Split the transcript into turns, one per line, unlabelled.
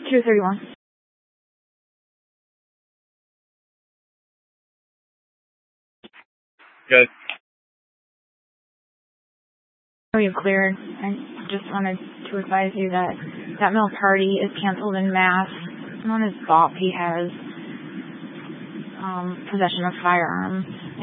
231.
Good.
You're cleared. I just wanted to advise you that that male party is canceled in mass. Known as Bob, he has possession of firearms.